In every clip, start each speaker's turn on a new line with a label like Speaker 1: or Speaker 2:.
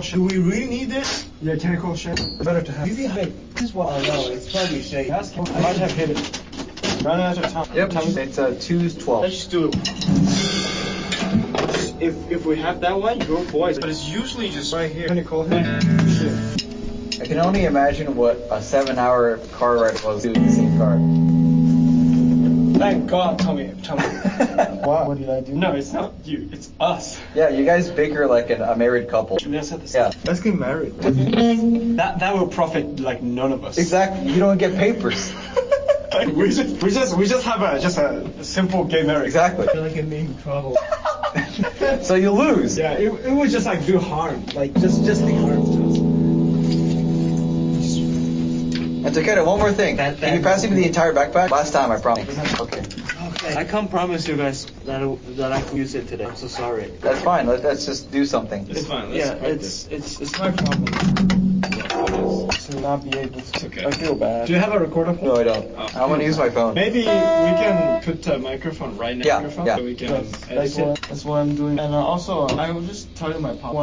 Speaker 1: shell. Do we really need this? Yeah, tentacle shell. Better to have. Maybe this is what I know. It's probably shake. I might have hit it. Run out of time.
Speaker 2: Yep, it's 2's12.
Speaker 1: Let's just do it. If we have that one, go boys. But it's usually just right here. Tentacle here. Shit.
Speaker 2: I can only imagine what a 7-hour car ride was to the same car.
Speaker 1: Thank God, Tommy. What did I do? No, it's not you. It's us.
Speaker 2: Yeah, you guys bicker like a married couple.
Speaker 1: Let's get married. That will profit like none of us.
Speaker 2: Exactly. You don't get papers.
Speaker 1: Like we just have a simple gay marriage.
Speaker 2: Exactly.
Speaker 1: I feel like I'm in trouble.
Speaker 2: So you lose.
Speaker 1: Yeah, it would just like do harm. Like just the harm to us.
Speaker 2: And Takeda, one more thing. Can you pass me the entire backpack? Last time, I promise. Okay.
Speaker 1: I can't promise you guys that I can use it today. I'm so sorry.
Speaker 2: That's fine. Let's just do something.
Speaker 1: It's fine. It's my problem. To not be able to. Okay. I feel bad. Do you have a recorder?
Speaker 2: No, I don't. I want to use my phone.
Speaker 1: Maybe we can put a microphone right next to your phone.
Speaker 2: Yeah.
Speaker 1: So we can that's what I'm doing. And also, I will just tell you my pop.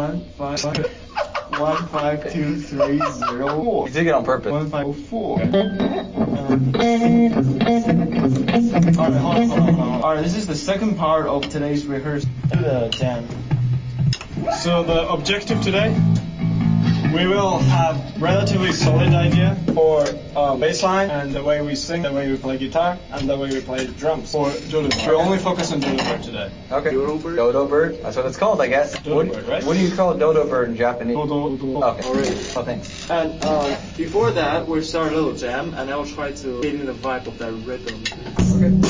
Speaker 1: 15230.
Speaker 2: You did it on purpose.
Speaker 1: 1504. Alright, hold on. Alright, this is the second part of today's rehearsal. Do the jam. So the objective today, we will have relatively solid idea for bass and the way we sing, the way we play guitar, and the way we play drums. For Dodo Bird. We'll only focus on Dodo Bird today.
Speaker 2: Okay.
Speaker 1: Dodo Bird?
Speaker 2: Dodo Bird? That's what it's called, I guess.
Speaker 1: Dodo Bird, right?
Speaker 2: What do you call Dodo Bird in Japanese?
Speaker 1: Dodo.
Speaker 2: Okay.
Speaker 1: Already.
Speaker 2: Oh, thanks.
Speaker 1: And before that, we'll start a little jam, and I'll try to get in the vibe of that rhythm.
Speaker 2: Okay.